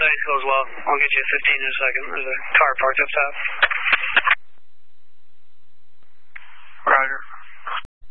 Thanks, goes well. I'll get you 15 in a second. There's a car parked up top.